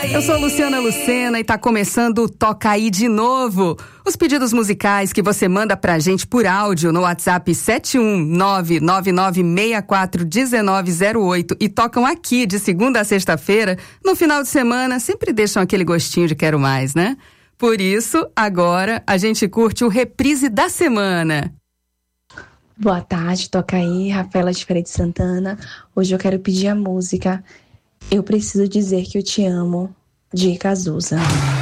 Eu sou Luciana Lucena e tá começando o Toca Aí de Novo. Os pedidos musicais que você manda pra gente por áudio no WhatsApp 71999641908 e tocam aqui de segunda a sexta-feira, no final de semana, sempre deixam aquele gostinho de quero mais, né? Por isso, agora a gente curte o Reprise da Semana. Boa tarde, toca aí, Rafaela de Feira de Santana. Hoje eu quero pedir a música Eu Preciso Dizer Que Eu Te Amo, de Cazuza.